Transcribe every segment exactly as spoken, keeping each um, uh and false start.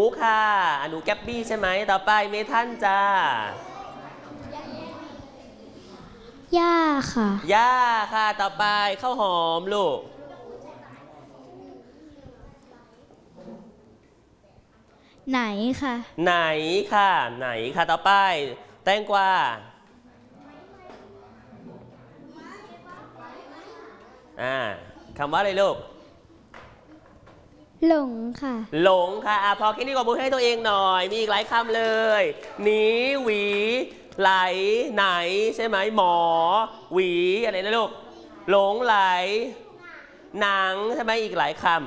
ค่ะหนูแก๊บบี้ใช่ไหมต่อไปเมทันจ้าย่าค่ะย่าค่ะต่อไปข้าวหอมลูกไหนค่ะไหนค่ะไหนค่ะต่อไปแตงกวาอ่าคำว่าอะไรลูกหลงค่ะหลงค่ะอ่ะพอแค่นี้ก็มือให้ตัวเองหน่อยมีอีกหลายคำเลยหนีหวีไหลไหนใช่ไหมหมอหวีอะไรนะลูกหลงไหลหนังใช่ไหมอีกหลายคำ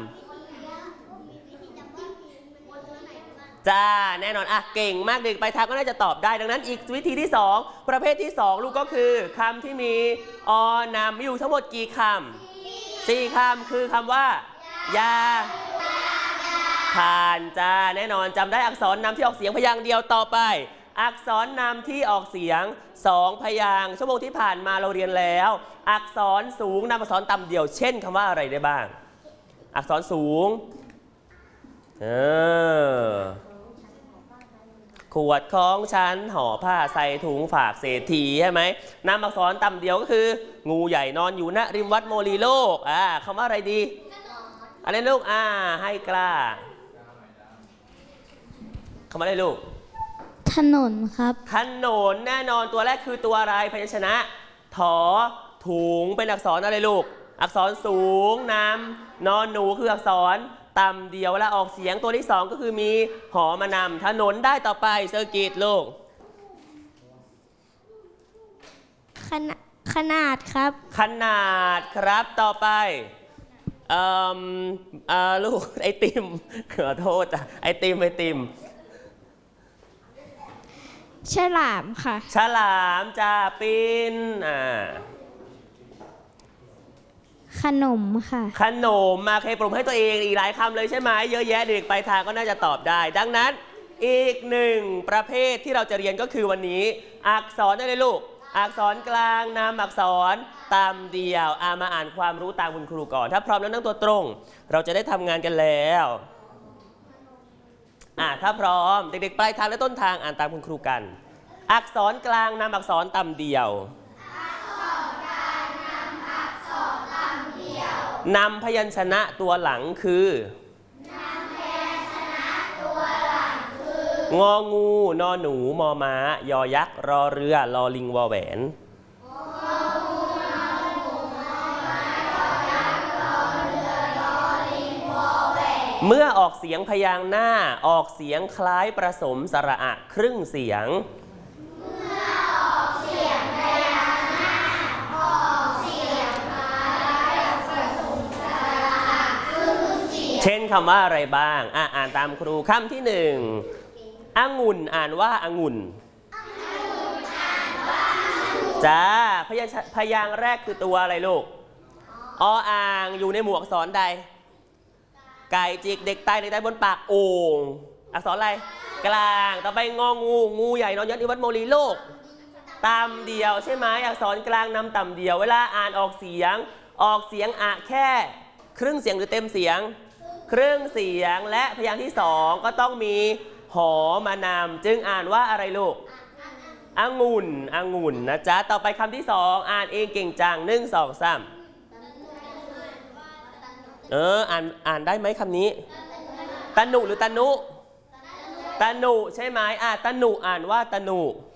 จ้าแน่นอนอ่ะเก่งมากเด็กไปทางก็น่าจะตอบได้ดังนั้นอีกวิธีที่สองประเภทที่สองลูกก็คือคำที่มีอนามมีอยู่ทั้งหมดกี่คำสี่คำคือคำว่ายาผ่านจ้าแน่นอนจำได้อักษรนำที่ออกเสียงพยางค์เดียวต่อไปอักษรนำที่ออกเสียงสองพยางค์ชั่วโมงที่ผ่านมาเราเรียนแล้วอักษรสูงนำอักษรต่ำเดี่ยวเช่นคำว่าอะไรได้บ้างอักษรสูงเออขวดของฉันห่อผ้าใส่ถุงฝากเศรษฐีใช่ไหมนำอักษรต่ำเดียวก็คืองูใหญ่นอนอยู่ณริมวัดโมลีโลกอ่าคำว่าอะไรดีอะไรลูกอ่าให้กล้าคำว่าอะไรลูกถนนครับถนนแน่นอนตัวแรกคือตัวอะไรพยัญชนะถอถุงเป็นอักษรอะไรลูกอักษรสูงนำนอนหนูคืออักษรต่ำเดียวเวลาออกเสียงตัวที่สองก็คือมีหอมานำถนนได้ต่อไปเซอร์กิตลูกขนาดขนาดครับขนาดครับต่อไปเอ่อเอ่อลูกไอติมขอโทษจ้ะไอติมไอติมฉลามค่ะฉลามจ่าปินอ่าขนมค่ะขนมมาเคยปรุงให้ตัวเองอีกหลายคำเลยใช่ไหมเยอะแยะเด็กไปทางก็น่าจะตอบได้ดังนั้นอีกหนึ่งประเภทที่เราจะเรียนก็คือวันนี้อักษรอะไรลูกอักษรกลางนามอักษรตามเดียวอามาอ่านความรู้ตามคุณครูก่อนถ้าพร้อมแล้วนั่งตัวตรงเราจะได้ทำงานกันแล้วอ่ะถ้าพร้อมเด็กๆปลายทางและต้นทางอ่านตามคุณครูกันอักษรกลางนามอักษรตามเดียวนำพยัญชนะตัวหลังคือนำพยัญชนะตัวหลังคืององูนอหนูมอม้ายอยักษ์รอเรือลอลิงวอแหวนเมื่อออกเสียงพยางค์หน้าออกเสียงคล้ายประสมสระอะครึ่งเสียงเช่นคำว่าอะไรบ้างอ่ะอ่านตามครูคำที่หนึ่งองุ่นอ่านว่าองุ่นจ้าพยางค์พยางค์แรกคือตัวอะไรลูกออ่างอยู่ในหมวกอักษรใดไก่จิกเด็กตายเด็กตายบนปากโอ่งอักษรอะไรกลางต่อไปงองูงูใหญ่นอนยัดในวัดโมลีโลกต่ำเดียวใช่ไหมอักษรกลางนำต่ำเดียวเวลาอ่านออกเสียงออกเสียงอะแค่ครึ่งเสียงหรือเต็มเสียงครึ่งเสียงและพยางค์ที่สองก็ต้องมีหอมานำจึงอ่านว่าอะไรลูกองุ่นองุ่นนะจ๊ะต่อไปคำที่สองอ่านเองเก่งจังหนึ่งสองสามเอออ่านอ่านได้ไหมคำนี้ตะหนุหรือตะนุตะหนุใช่ไหมอ่ะตะหนุอ่านว่าตะหนุ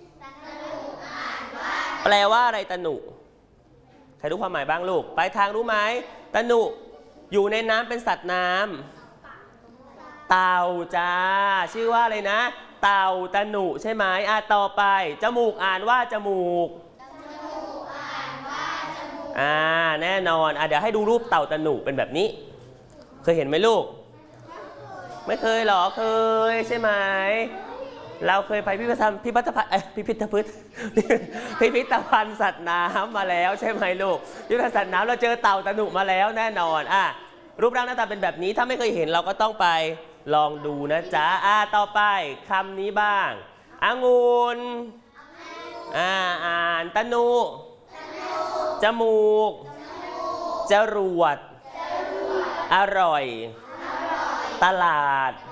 แปลว่าอะไรตะหนุใครรู้ความหมายบ้างลูกไปทางรู้ไหมตะหนุอยู่ในน้ำเป็นสัตว์น้ำเต่าจ้าชื่อว่าอะไรนะเต่าตะหนุใช่ไหมอ่ะต่อไปจมูกอ่านว่าจมูกอ่าแน่นอนอ่ะเดี๋ยวให้ดูรูปเต่าตะหนุเป็นแบบนี้เคยเห็นไหมลูกไม่เคยหรอเคยใช่ไหมเราเคยไปพิพิธภัณฑ์พิพิธภัณฑ์พิพิธภัณฑ์พิพิธภัณฑ์สัตว์น้ำมาแล้วใช่ไหมลูกพิพิธภัณฑ์สัตว์น้ำเราเจอเต่าตะหนุมาแล้วแน่นอนอ่ะรูปร่างหน้าตาเป็นแบบนี้ถ้าไม่เคยเห็นเราก็ต้องไปลองดูนะจ๊ะอ่ะต่อไปคำนี้บ้างองุ่นอ่าอ่านตะหนุจมูกจรวดอร่อยตลาด